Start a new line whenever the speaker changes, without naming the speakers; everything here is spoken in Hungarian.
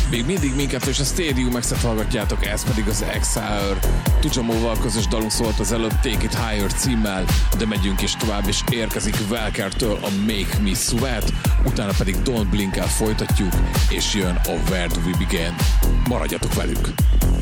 Még mindig minket és a Stadium X-et hallgatjátok, ez pedig az Exile. Tujamóval közös dalunk szólt az előbb Take It Higher címmel, de megyünk is tovább, és érkezik Welker-től a Make Me Sweat, utána pedig Don't Blink-el folytatjuk, és jön a Where Do We Begin. Maradjatok velük!